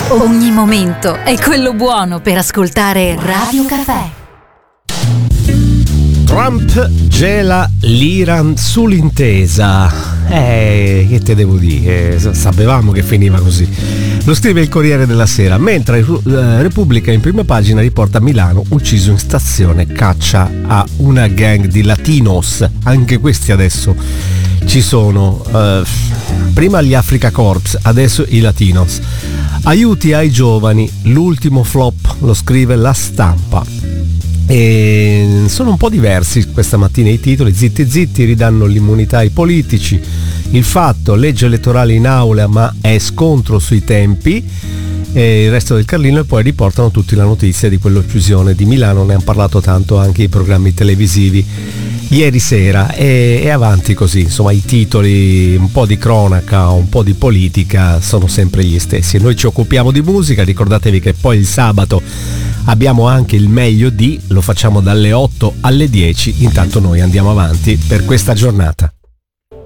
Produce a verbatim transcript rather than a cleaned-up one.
Ogni momento è quello buono per ascoltare Radio Caffè. Trump gela l'Iran sull'intesa. Eh, che te devo dire? Eh, sapevamo che finiva così. Lo scrive il Corriere della Sera, mentre eh, Repubblica in prima pagina riporta Milano ucciso in stazione, caccia a una gang di latinos. Anche questi adesso ci sono. Eh, prima gli Africa Corps, adesso i latinos. Aiuti ai giovani, l'ultimo flop, lo scrive La Stampa. E sono un po' diversi questa mattina i titoli. Zitti zitti, ridanno l'immunità ai politici. Il Fatto, legge elettorale in aula ma è scontro sui tempi. E il resto del Carlino, e poi riportano tutti la notizia di quell'uccisione di Milano. Ne hanno parlato tanto anche i programmi televisivi ieri sera, e, e avanti così. Insomma, i titoli, un po' di cronaca, un po' di politica, sono sempre gli stessi. Noi ci occupiamo di musica. Ricordatevi che poi il sabato abbiamo anche il meglio di, lo facciamo dalle otto alle dieci. Intanto noi andiamo avanti per questa giornata.